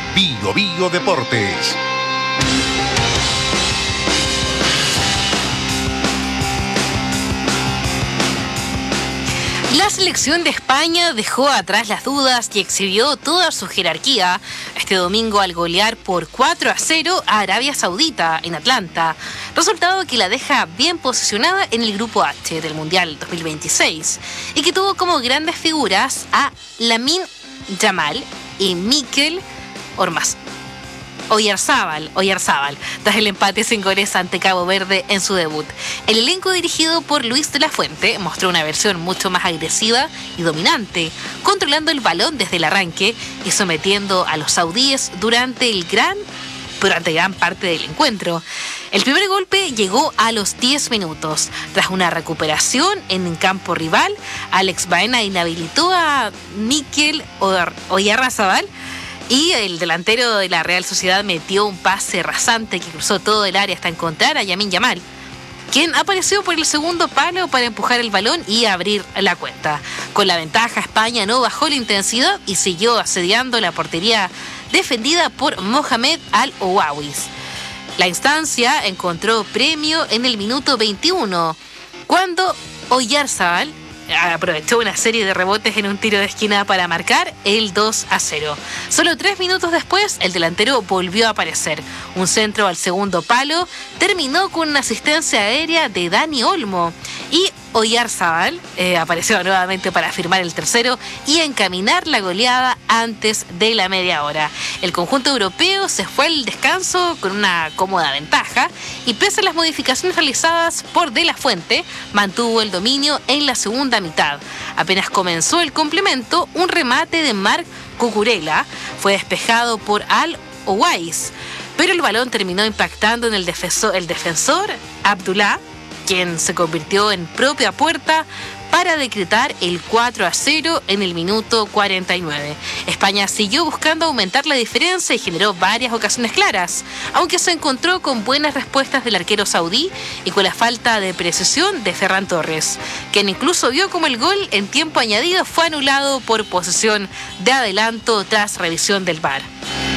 Bio Bio Deportes. La selección de España dejó atrás las dudas y exhibió toda su jerarquía este domingo al golear por 4-0 a Arabia Saudita en Atlanta, resultado que la deja bien posicionada en el grupo H del Mundial 2026 y que tuvo como grandes figuras a Lamine Yamal y Mikel Oyarzabal, tras el empate sin goles ante Cabo Verde en su debut. El elenco dirigido por Luis de la Fuente mostró una versión mucho más agresiva y dominante, controlando el balón desde el arranque y sometiendo a los saudíes durante gran parte del encuentro. El primer golpe llegó a los 10 minutos. Tras una recuperación en campo rival, Alex Baena inhabilitó a Mikel Oyarzabal y el delantero de la Real Sociedad metió un pase rasante que cruzó todo el área hasta encontrar a Lamine Yamal, quien apareció por el segundo palo para empujar el balón y abrir la cuenta. Con la ventaja, España no bajó la intensidad y siguió asediando la portería defendida por Mohamed Al-Owawis. La instancia encontró premio en el minuto 21, cuando Oyarzabal aprovechó una serie de rebotes en un tiro de esquina para marcar el 2-0. Solo 3 minutos después, el delantero volvió a aparecer. Un centro al segundo palo terminó con una asistencia aérea de Dani Olmo y Oyarzabal apareció nuevamente para firmar el tercero y encaminar la goleada antes de la media hora. El conjunto europeo se fue al descanso con una cómoda ventaja y pese a las modificaciones realizadas por De La Fuente, mantuvo el dominio en la segunda mitad. Apenas comenzó el complemento, un remate de Marc Cucurella fue despejado por Al-Owais, pero el balón terminó impactando en el defensor Abdullah, quien se convirtió en propia puerta para decretar el 4-0 en el minuto 49. España siguió buscando aumentar la diferencia y generó varias ocasiones claras, aunque se encontró con buenas respuestas del arquero saudí y con la falta de precisión de Ferran Torres, quien incluso vio como el gol en tiempo añadido fue anulado por posesión de adelanto tras revisión del VAR.